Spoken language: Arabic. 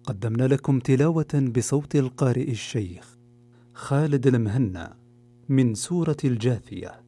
قدمنا لكم تلاوة بصوت القارئ الشيخ خالد المهنا من سورة الجاثية.